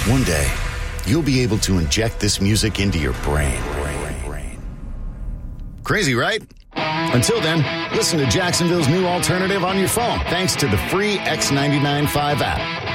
One day, you'll be able to inject this music into your brain. Crazy, right? Until then, listen to Jacksonville's new alternative on your phone, thanks to the free X99.5 app.